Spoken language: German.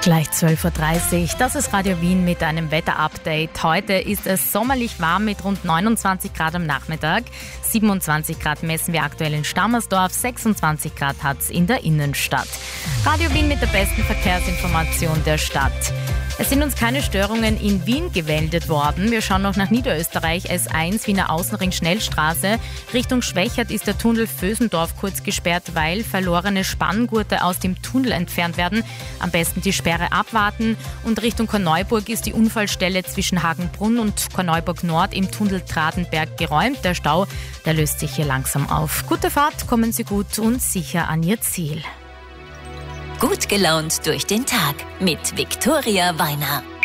Gleich 12.30 Uhr, das ist Radio Wien mit einem Wetterupdate. Heute ist es sommerlich warm mit rund 29 Grad am Nachmittag. 27 Grad messen wir aktuell in Stammersdorf, 26 Grad hat es in der Innenstadt. Radio Wien mit der besten Verkehrsinformation der Stadt. Es sind uns keine Störungen in Wien gemeldet worden. Wir schauen noch nach Niederösterreich. S1 Wiener Außenring Schnellstraße. Richtung Schwächert ist der Tunnel Vösendorf kurz gesperrt, weil verlorene Spanngurte aus dem Tunnel entfernt werden. Am besten die Sperre abwarten. Und Richtung Korneuburg ist die Unfallstelle zwischen Hagenbrunn und Korneuburg Nord im Tunnel Tratenberg geräumt. Der Stau, der löst sich hier langsam auf. Gute Fahrt, kommen Sie gut und sicher an Ihr Ziel. Gut gelaunt durch den Tag mit Viktoria Weiner.